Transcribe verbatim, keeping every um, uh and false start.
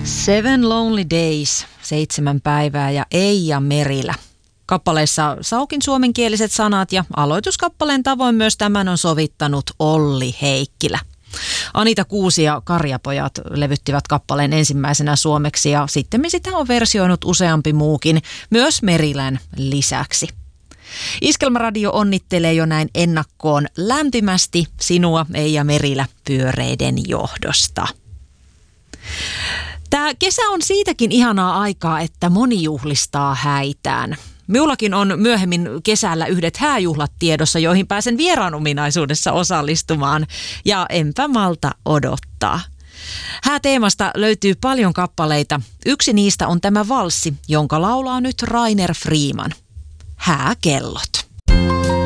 Seven Lonely Days, seitsemän päivää ja Eija Merilä. Kappaleessa saukin suomenkieliset sanat ja aloituskappaleen tavoin myös tämän on sovittanut Olli Heikkilä. Anita Kuusi ja Karjapojat levyttivät kappaleen ensimmäisenä suomeksi ja sitten sitä on versioinut useampi muukin, myös Merilän lisäksi. Iskelmäradio onnittelee jo näin ennakkoon lämpimästi sinua, Eija Merilä, pyöreiden johdosta. Tämä kesä on siitäkin ihanaa aikaa, että moni juhlistaa häitään. Minullakin on myöhemmin kesällä yhdet hääjuhlat tiedossa, joihin pääsen vieraan ominaisuudessa osallistumaan. Ja enpä malta odottaa. Hääteemasta löytyy paljon kappaleita. Yksi niistä on tämä valssi, jonka laulaa nyt Rainer Freeman. Hääkellot.